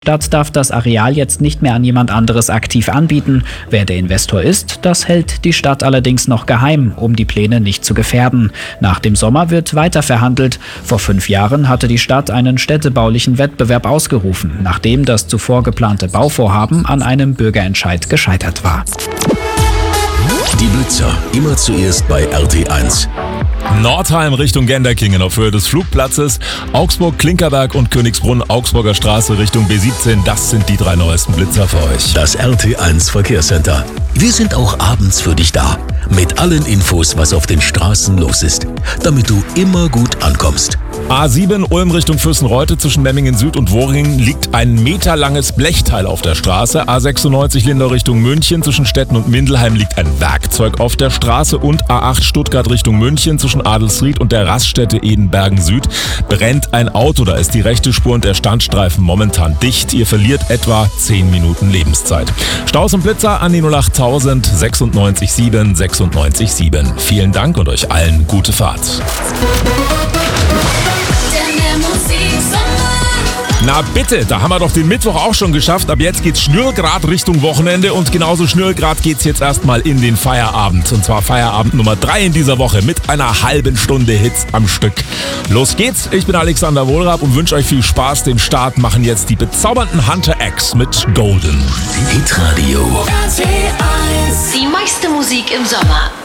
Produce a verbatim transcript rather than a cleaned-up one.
Die Stadt darf das Areal jetzt nicht mehr an jemand anderes aktiv anbieten. Wer der Investor ist, das hält die Stadt allerdings noch geheim, um die Pläne nicht zu gefährden. Nach dem Sommer wird weiter verhandelt. Vor fünf Jahren hatte die Stadt einen städtebaulichen Wettbewerb ausgerufen, nachdem das zuvor geplante Bauvorhaben an einem Bürgerentscheid gescheitert war. Die Blitzer, immer zuerst bei R T eins. Nordheim Richtung Genderkingen auf Höhe des Flugplatzes, Augsburg, Klinkerberg und Königsbrunn, Augsburger Straße Richtung B siebzehn. Das sind die drei neuesten Blitzer für euch. Das R T eins Verkehrscenter. Wir sind auch abends für dich da. Mit allen Infos, was auf den Straßen los ist. Damit du immer gut ankommst. A sieben Ulm Richtung Fürstenreute zwischen Memmingen Süd und Worringen liegt ein meterlanges Blechteil auf der Straße. A sechsundneunzig Lindau Richtung München zwischen Stetten und Mindelheim liegt ein Werkzeug auf der Straße. Und A acht Stuttgart Richtung München zwischen Adelsried und der Raststätte Edenbergen Süd brennt ein Auto. Da ist die rechte Spur und der Standstreifen momentan dicht. Ihr verliert etwa zehn Minuten Lebenszeit. Staus und Blitzer an die null acht tausend sechsundneunzig sieben sechsundneunzig sieben. Vielen Dank und euch allen gute Fahrt. Na bitte, da haben wir doch den Mittwoch auch schon geschafft. Ab jetzt geht's Schnürgrad Richtung Wochenende und genauso Schnürgrad geht's jetzt erstmal in den Feierabend. Und zwar Feierabend Nummer drei in dieser Woche mit einer halben Stunde Hits am Stück. Los geht's, ich bin Alexander Wohlrab und wünsche euch viel Spaß. Den Start machen jetzt die bezaubernden Hunter X mit Golden. Hitradio. Die meiste Musik im Sommer.